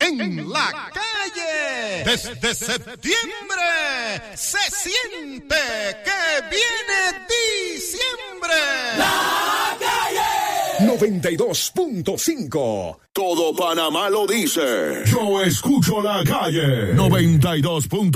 en la calle. Desde septiembre se siente que viene diciembre. La calle 92.5. Todo Panamá lo dice. Yo escucho la calle 92.5.